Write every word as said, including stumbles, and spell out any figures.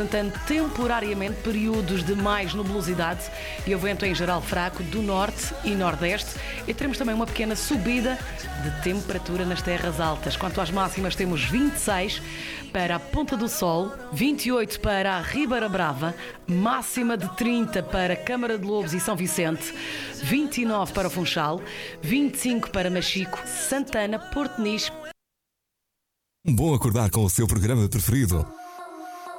apresentando temporariamente períodos de mais nebulosidade e o vento em geral fraco do norte e nordeste, e teremos também uma pequena subida de temperatura nas terras altas. Quanto às máximas, temos vinte e seis para a Ponta do Sol, vinte e oito para a Ribeira Brava, máxima de trinta para Câmara de Lobos e São Vicente, vinte e nove para o Funchal, vinte e cinco para Machico, Santana, Porto Nis. Bom acordar com o seu programa preferido.